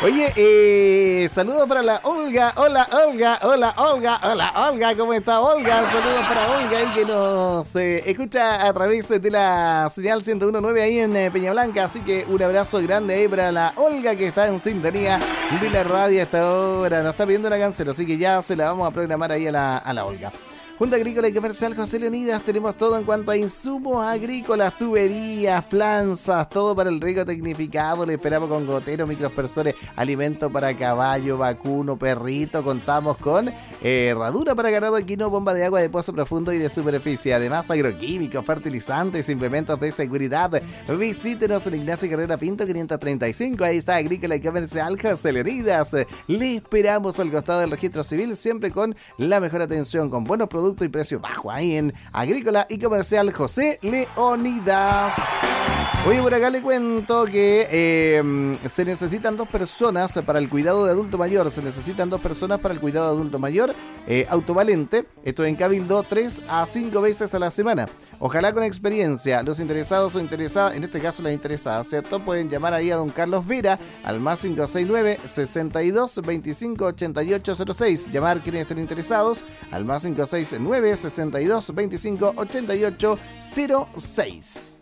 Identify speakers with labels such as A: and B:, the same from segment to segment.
A: Oye, saludos para la Olga. Hola, Olga. Hola, Olga. Hola, Olga. ¿Cómo está, Olga? Saludos para Olga ahí que nos escucha a través de la señal 101.9 ahí en Peña Blanca. Así que un abrazo grande ahí para la Olga que está en sintonía de la radio a esta hora. Nos está pidiendo una canción, así que ya se la vamos a programar ahí a la Olga. Junta Agrícola y Comercial José Leonidas, tenemos todo en cuanto a insumos agrícolas, tuberías, planzas, todo para el riego tecnificado. Le esperamos con goteros, microaspersores, alimento para caballo, vacuno, perrito. Contamos con herradura para ganado equino, bomba de agua de pozo profundo y de superficie. Además, agroquímicos, fertilizantes, implementos de seguridad. Visítenos en Ignacio Carrera Pinto 535. Ahí está Agrícola y Comercial José Leonidas. Le esperamos al costado del registro civil, siempre con la mejor atención, con buenos productos y precio bajo ahí en Agrícola y Comercial José Leonidas. Oye, por acá le cuento que se necesitan 2 personas para el cuidado de adulto mayor. Se necesitan 2 personas para el cuidado de adulto mayor. Autovalente, esto en Cabildo 3 a 5 veces a la semana. Ojalá con experiencia. Los interesados o interesadas, en este caso las interesadas, ¿cierto? Pueden llamar ahí a don Carlos Vera al más 569 62 25 88 06. Llamar quienes estén interesados al más 569 62 25 88 06.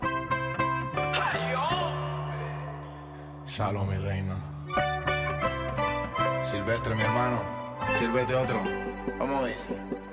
B: Shalom, mi reina. Silvestre, mi hermano. Sírvete otro. Vamos a ver.